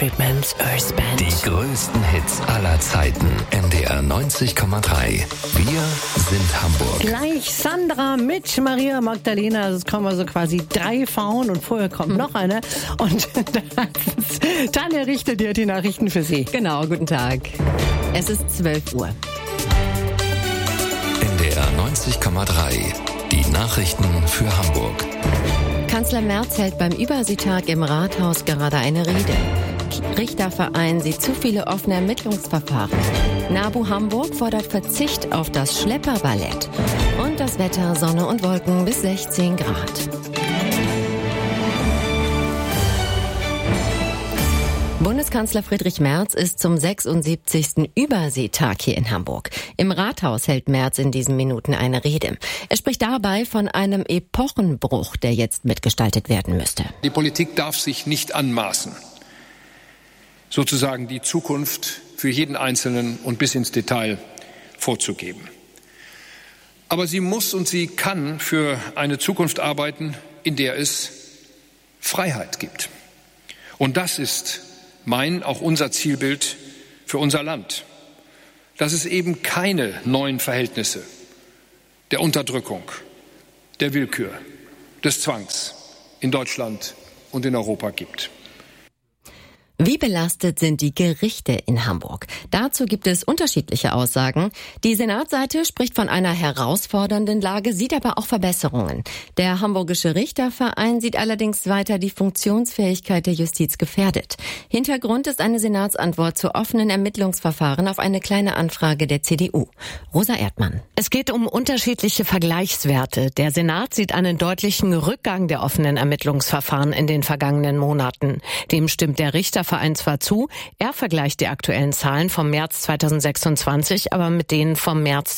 Man's Earth Band. Die größten Hits aller Zeiten. NDR 90,3. Wir sind Hamburg. Gleich Sandra mit Maria Magdalena. Also es kommen also quasi 3 Frauen und vorher kommt noch eine. Und Tanja Richter, die hat die Nachrichten für Sie. Genau, guten Tag. Es ist 12 Uhr. NDR 90,3. Die Nachrichten für Hamburg. Kanzler Merz hält beim Überseetag im Rathaus gerade eine Rede. Richterverein sieht zu viele offene Ermittlungsverfahren. NABU Hamburg fordert Verzicht auf das Schlepperballett. Und das Wetter, Sonne und Wolken bis 16 Grad. Bundeskanzler Friedrich Merz ist zum 76. Überseetag hier in Hamburg. Im Rathaus hält Merz in diesen Minuten eine Rede. Er spricht dabei von einem Epochenbruch, der jetzt mitgestaltet werden müsste. Die Politik darf sich nicht anmaßen, sozusagen die Zukunft für jeden Einzelnen und bis ins Detail vorzugeben. Aber sie muss und sie kann für eine Zukunft arbeiten, in der es Freiheit gibt. Und das ist auch unser Zielbild für unser Land. Dass es eben keine neuen Verhältnisse der Unterdrückung, der Willkür, des Zwangs in Deutschland und in Europa gibt. Wie belastet sind die Gerichte in Hamburg? Dazu gibt es unterschiedliche Aussagen. Die Senatsseite spricht von einer herausfordernden Lage, sieht aber auch Verbesserungen. Der Hamburgische Richterverein sieht allerdings weiter die Funktionsfähigkeit der Justiz gefährdet. Hintergrund ist eine Senatsantwort zu offenen Ermittlungsverfahren auf eine kleine Anfrage der CDU. Rosa Erdmann. Es geht um unterschiedliche Vergleichswerte. Der Senat sieht einen deutlichen Rückgang der offenen Ermittlungsverfahren in den vergangenen Monaten. Dem stimmt der Richterverein zwar zu, er vergleicht die aktuellen Zahlen vom März 2026, aber mit denen vom März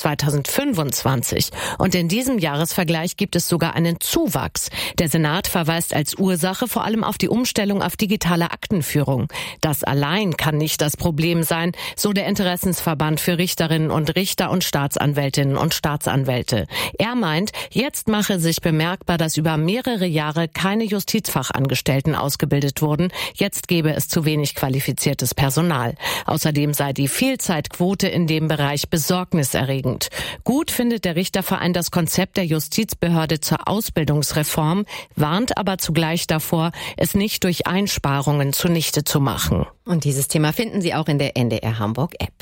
2025. Und in diesem Jahresvergleich gibt es sogar einen Zuwachs. Der Senat verweist als Ursache vor allem auf die Umstellung auf digitale Aktenführung. Das allein kann nicht das Problem sein, so der Interessensverband für Richterinnen und Richter und Staatsanwältinnen und Staatsanwälte. Er meint, jetzt mache sich bemerkbar, dass über mehrere Jahre keine Justizfachangestellten ausgebildet wurden. Jetzt gebe es zu wenig qualifiziertes Personal. Außerdem sei die Fehlzeitquote in dem Bereich besorgniserregend. Gut findet der Richterverein das Konzept der Justizbehörde zur Ausbildungsreform, warnt aber zugleich davor, es nicht durch Einsparungen zunichte zu machen. Und dieses Thema finden Sie auch in der NDR Hamburg App.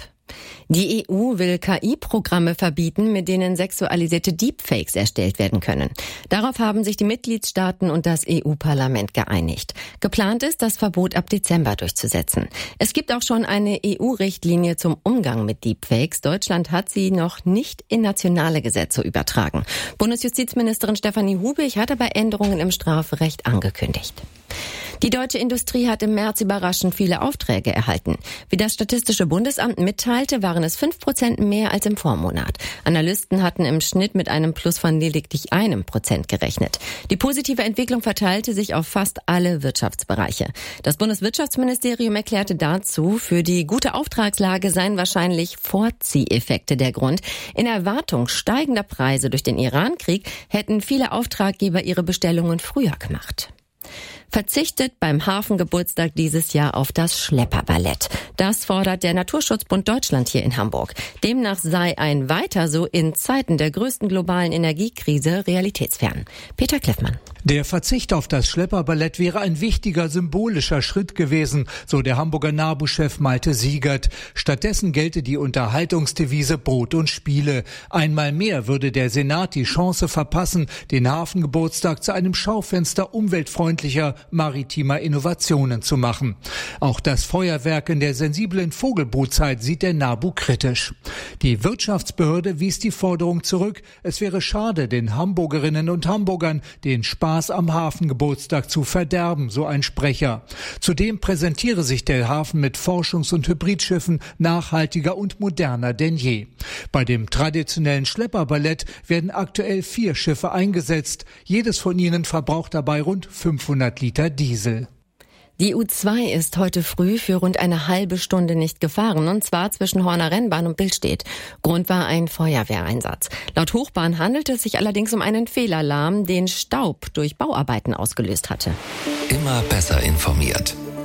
Die EU will KI-Programme verbieten, mit denen sexualisierte Deepfakes erstellt werden können. Darauf haben sich die Mitgliedstaaten und das EU-Parlament geeinigt. Geplant ist, das Verbot ab Dezember durchzusetzen. Es gibt auch schon eine EU-Richtlinie zum Umgang mit Deepfakes. Deutschland hat sie noch nicht in nationale Gesetze übertragen. Bundesjustizministerin Stefanie Hubig hat aber Änderungen im Strafrecht angekündigt. Die deutsche Industrie hat im März überraschend viele Aufträge erhalten. Wie das Statistische Bundesamt mitteilte, waren es 5% mehr als im Vormonat. Analysten hatten im Schnitt mit einem Plus von lediglich 1% gerechnet. Die positive Entwicklung verteilte sich auf fast alle Wirtschaftsbereiche. Das Bundeswirtschaftsministerium erklärte dazu, für die gute Auftragslage seien wahrscheinlich Vorzieheffekte der Grund. In Erwartung steigender Preise durch den Iran-Krieg hätten viele Auftraggeber ihre Bestellungen früher gemacht. Verzichtet beim Hafengeburtstag dieses Jahr auf das Schlepperballett. Das fordert der Naturschutzbund Deutschland hier in Hamburg. Demnach sei ein Weiter so in Zeiten der größten globalen Energiekrise realitätsfern. Peter Kleffmann. Der Verzicht auf das Schlepperballett wäre ein wichtiger symbolischer Schritt gewesen, so der Hamburger NABU-Chef Malte Siegert. Stattdessen gelte die Unterhaltungsdevise Brot und Spiele. Einmal mehr würde der Senat die Chance verpassen, den Hafengeburtstag zu einem Schaufenster umweltfreundlicher maritimer Innovationen zu machen. Auch das Feuerwerk in der sensiblen Vogelbrutzeit sieht der NABU kritisch. Die Wirtschaftsbehörde wies die Forderung zurück. Es wäre schade, den Hamburgerinnen und Hamburgern den Spaß am Hafengeburtstag zu verderben, so ein Sprecher. Zudem präsentiere sich der Hafen mit Forschungs- und Hybridschiffen nachhaltiger und moderner denn je. Bei dem traditionellen Schlepperballett werden aktuell 4 Schiffe eingesetzt. Jedes von ihnen verbraucht dabei rund 500 Liter Diesel. Die U2 ist heute früh für rund eine halbe Stunde nicht gefahren, und zwar zwischen Horner Rennbahn und Billstedt. Grund war ein Feuerwehreinsatz. Laut Hochbahn handelte es sich allerdings um einen Fehlalarm, den Staub durch Bauarbeiten ausgelöst hatte. Immer besser informiert. In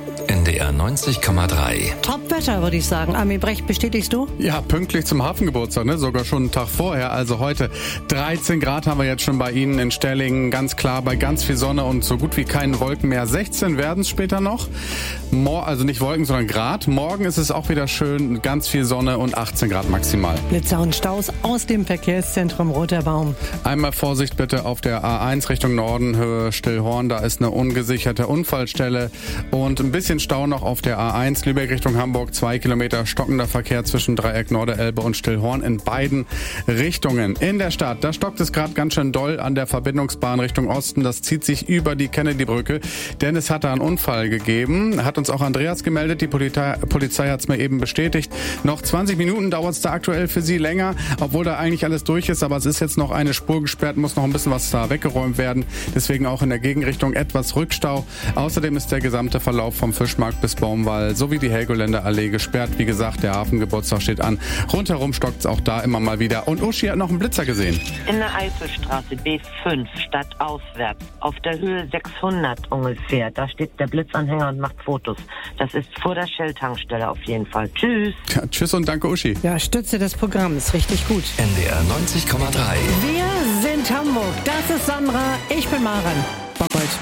NDR 90,3. Top-Wetter, würde ich sagen. Armin Brecht, bestätigst du? Ja, pünktlich zum Hafengeburtstag, ne? Sogar schon einen Tag vorher. Also heute 13 Grad haben wir jetzt schon bei Ihnen in Stellingen. Ganz klar, bei ganz viel Sonne und so gut wie keinen Wolken mehr. 16 werden es später noch. Also nicht Wolken, sondern Grad. Morgen ist es auch wieder schön, ganz viel Sonne und 18 Grad maximal. Blitzer und Staus aus dem Verkehrszentrum Roter Baum. Einmal Vorsicht bitte auf der A1 Richtung Norden, Höhe Stillhorn. Da ist eine ungesicherte Unfallstelle und ein bisschen Stau noch auf der A1 Lübeck Richtung Hamburg. 2 Kilometer stockender Verkehr zwischen Dreieck Norderelbe und Stillhorn in beiden Richtungen. In der Stadt, da stockt es gerade ganz schön doll an der Verbindungsbahn Richtung Osten. Das zieht sich über die Kennedy-Brücke, denn es hat da einen Unfall gegeben. Hat uns auch Andreas gemeldet. Die Polizei hat es mir eben bestätigt. Noch 20 Minuten dauert es da aktuell für Sie länger, obwohl da eigentlich alles durch ist. Aber es ist jetzt noch eine Spur gesperrt, muss noch ein bisschen was da weggeräumt werden. Deswegen auch in der Gegenrichtung etwas Rückstau. Außerdem ist der gesamte Verlauf vom Fischmarkt bis Baumwall sowie die Helgoländer Allee gesperrt. Wie gesagt, der Hafengeburtstag steht an. Rundherum stockt es auch da immer mal wieder. Und Uschi hat noch einen Blitzer gesehen. In der Eifelstraße B5, stadtauswärts, auf der Höhe 600 ungefähr. Da steht der Blitzanhänger und macht Fotos. Das ist vor der Shell-Tankstelle auf jeden Fall. Tschüss. Ja, tschüss und danke, Uschi. Ja, Stütze des Programms. Richtig gut. NDR 90,3. Wir sind Hamburg. Das ist Sandra. Ich bin Maren. Baumgold.